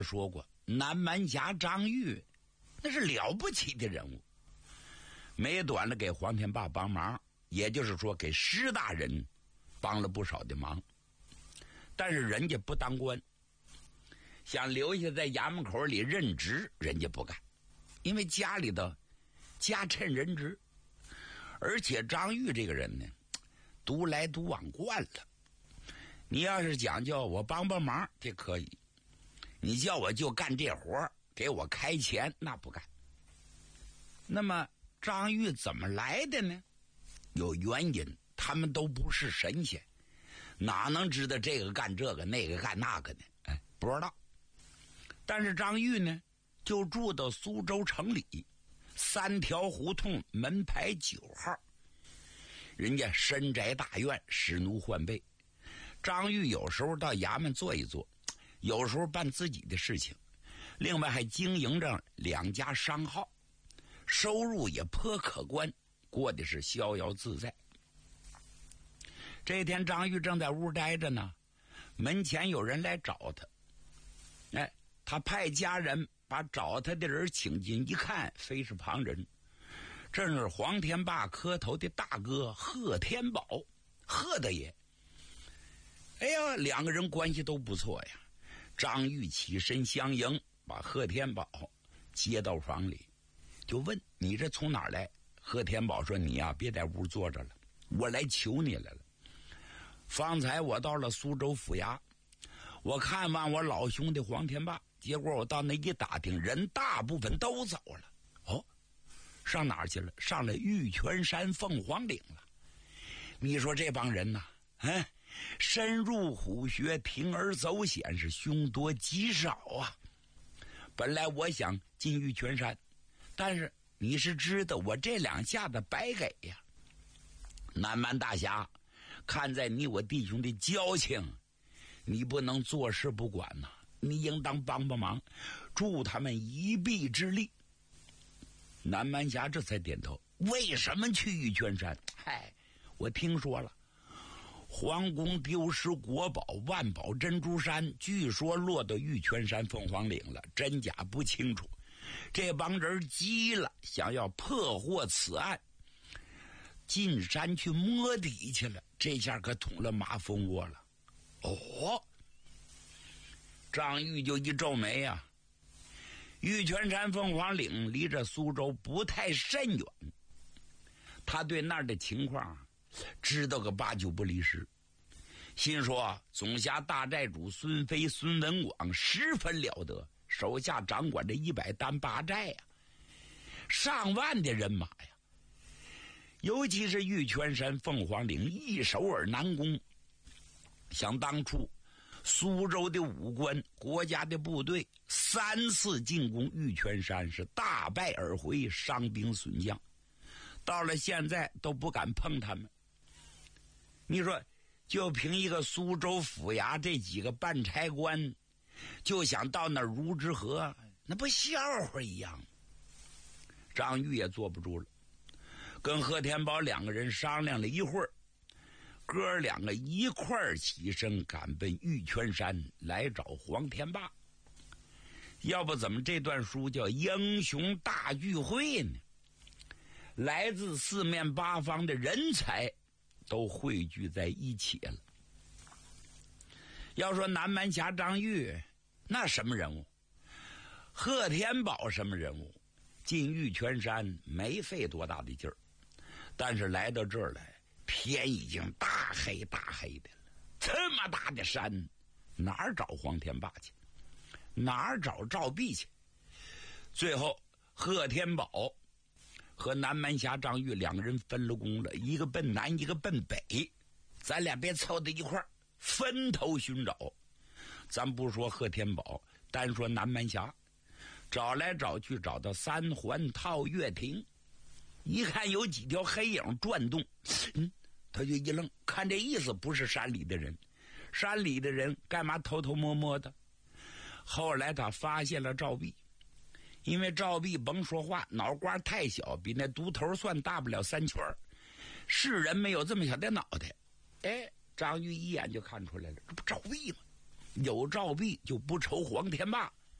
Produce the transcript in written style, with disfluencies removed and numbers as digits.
说过，南蛮侠张玉那是了不起的人物，没短了给黄天霸帮忙，也就是说给施大人帮了不少的忙。但是人家不当官，想留下在衙门口里任职，人家不干，因为家里的家趁人职。而且张玉这个人呢，独来独往惯了，你要是讲叫我帮帮忙，这可以；你叫我就干这活，给我开钱，那不干。那么张玉怎么来的呢？有原因，他们都不是神仙，哪能知道这个干这个，那个干那个呢？不知道。但是张玉呢，就住到苏州城里3条胡同门牌9号，人家深宅大院，使奴换备。张玉有时候到衙门坐一坐，有时候办自己的事情，另外还经营着2家商号，收入也颇可观，过的是逍遥自在。这天张玉正在屋待着呢，门前有人来找他。他派家人把找他的人请进，一看非是旁人，正是黄天霸磕头的大哥贺天宝，贺大爷。哎呀，2个人关系都不错呀。张玉起身相迎，把贺天宝接到房里，就问：你这从哪儿来？贺天宝说：你呀，别在屋坐着了，我来求你来了。方才我到了苏州府衙，我看望我老兄弟黄天霸，结果我到那一打听，人大部分都走了。哦，上哪儿去了？上了玉泉山凤凰岭了。你说这帮人呐，深入虎穴，铤而走险，是凶多吉少啊。本来我想进玉泉山，但是你是知道我这2下子白给呀。南蛮大侠，看在你我弟兄的交情，你不能坐视不管呐，你应当帮帮忙，助他们一臂之力。南蛮侠这才点头。为什么去玉泉山？我听说了，皇宫丢失国宝万宝珍珠山，据说落到玉泉山凤凰岭了，真假不清楚。这帮人急了，想要破获此案，进山去摸底去了，这下可捅了马蜂窝了。张玉就一皱眉啊。玉泉山凤凰岭离着苏州不太甚远，他对那儿的情况知道个8、9不离十，心说总辖大寨主孙飞孙文广十分了得，手下掌管着100单8寨呀，上万的人马呀。尤其是玉泉山凤凰岭易守而难攻，想当初苏州的武官国家的部队3次进攻玉泉山，是大败而回，伤兵损将，到了现在都不敢碰他们。你说就凭一个苏州府衙这几个办差官，就想到那如之河，那不笑话一样。张玉也坐不住了，跟贺天宝2个人商量了一会儿，哥2个一块儿起身赶奔玉泉山来找黄天霸。要不怎么这段书叫英雄大聚会呢？来自4面8方的人才都汇聚在一起了。要说南蛮侠张玉，那什么人物？贺天宝什么人物？进玉泉山没费多大的劲儿，但是来到这儿来，天已经大黑大黑的了。这么大的山，哪儿找黄天霸去？哪儿找赵壁去？最后贺天宝和南蛮侠张玉2个人分了工了，一个奔南，一个奔北，咱俩别凑在一块儿，分头寻找。咱不说贺天宝，单说南蛮侠，找来找去，找到3环套月亭，一看有几条黑影转动，他就一愣，看这意思不是山里的人，山里的人干嘛偷偷摸摸的？后来他发现了赵壁，因为赵壁甭说话，脑瓜太小，比那独头蒜大不了3圈，是人没有这么小的脑袋。张玉一眼就看出来了，这不赵壁吗？有赵壁就不愁黄天霸